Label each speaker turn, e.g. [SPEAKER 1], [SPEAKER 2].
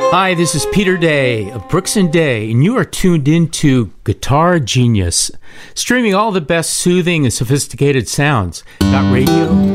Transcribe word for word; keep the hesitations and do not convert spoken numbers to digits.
[SPEAKER 1] Hi, this is Peter Day of Brooks and Day, and you are tuned into Guitar Genius, streaming all the best soothing and sophisticated sounds. Got radio?